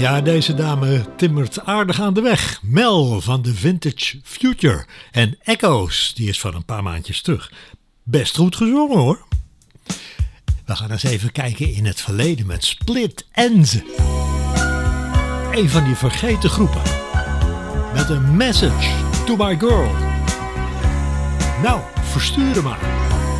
Ja, deze dame timmert aardig aan de weg. Mel van The Vintage Future. En Echoes, die is van een paar maandjes terug. Best goed gezongen hoor. We gaan eens even kijken in het verleden met Split Enz. Een van die vergeten groepen. Met een message to my girl. Nou, verstuur hem maar.